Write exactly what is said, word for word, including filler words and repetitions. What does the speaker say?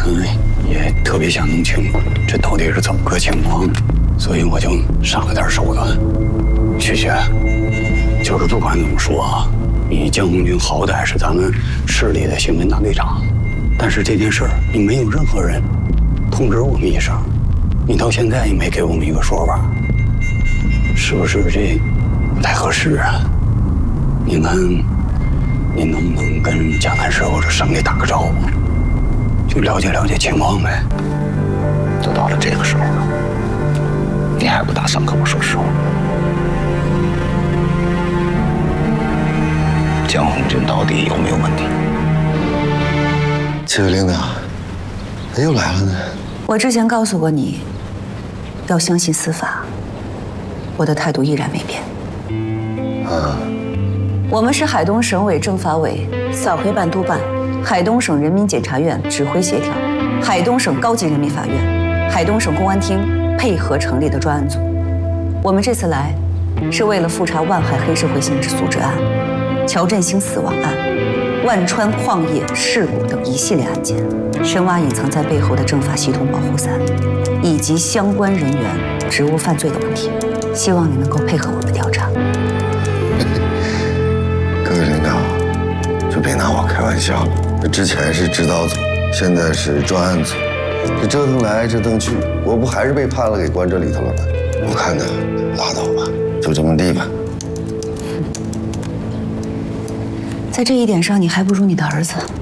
也特别想弄清楚这到底是怎么个情况，所以我就上了点手段。雪雪，就是不管怎么说啊，你江红军好歹是咱们市里的新闻大队长，但是这件事儿你没有任何人通知我们一声，你到现在也没给我们一个说法，是不是这不太合适啊？您看，您能不能跟江南市或者省里打个招呼，就了解了解情况呗？ 都到了这个时候了，你还不打算跟我说实话？江红军到底有没有问题？ 这位领导，他又来了呢。 我之前告诉过你，要相信司法，我的态度依然没变。 啊， 我们是海东省委政法委扫黑办督办、海东省人民检察院指挥协调、海东省高级人民法院、海东省公安厅配合成立的专案组。我们这次来，是为了复查万海黑社会性质组织案、乔振兴死亡案、万川矿业事故等一系列案件，深挖隐藏在背后的政法系统保护伞，以及相关人员职务犯罪的问题。希望你能够配合我们调查。 各位领导，就别拿我开玩笑了。这之前是指导组，现在是专案组，这折腾来折腾去，我不还是被判了，给关这里头了吗？我看呢，拉倒吧，就这么地吧。 在这一点上，你还不如你的儿子。